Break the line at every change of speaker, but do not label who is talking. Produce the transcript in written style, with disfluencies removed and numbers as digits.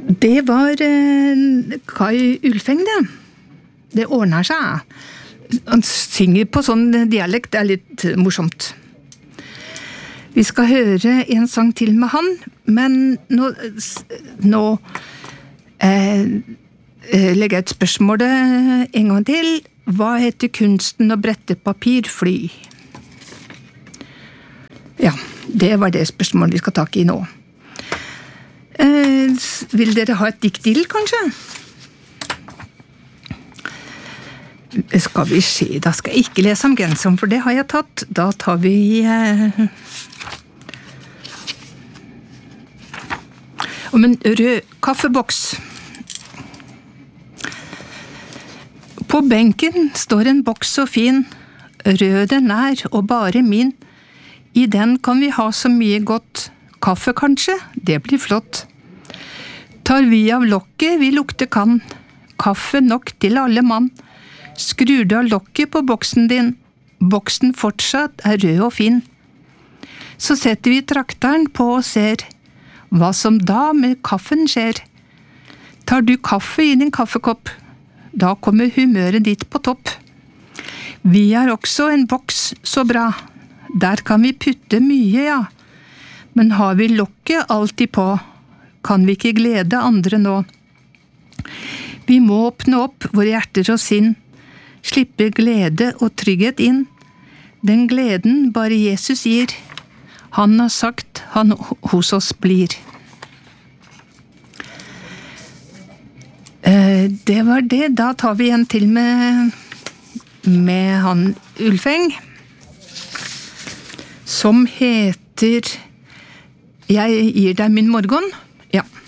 Det var Kai Ulfeng, det. Det ordner seg. Han synger på sånn dialekt, det litt morsomt. Vi skal høre en sang til med han, men nå legger jeg et spørsmål en gang til. Hva heter kunsten å brette papirfly? Ja, det var det spørsmålet vi skal ta i nå. Vil dere ha et dikt til, kanskje? Skal vi se, da skal jeg ikke lese om Gensom, for det har jeg tatt. Da tar vi om en rød kaffeboks. På benken står en boks så fin, rød den og bare min. I den kan vi ha så mye godt. Kaffe kanskje, det blir flott. Tar vi av lokket, vi lukte kan. Kaffe nok til alle mann. Skrur du av lokket på boksen din. Boksen fortsatt rød og fin. Så setter vi trakteren på og ser hva som da med kaffen skjer. Tar du kaffe i din kaffekopp, da kommer humøret ditt på topp. Vi har også en boks så bra. Der kan vi putte mye, ja. Men har vi lokket alltid på, kan vi ikke glede andre nå. Vi må åpne opp våre hjerter og sinn, slippe glede og trygghet inn. Den gleden bare Jesus gir, han har sagt han hos oss blir. Det var det. Da tar vi en til med han Ulfeng, som heter Jeg gir deg min morgen. Ja.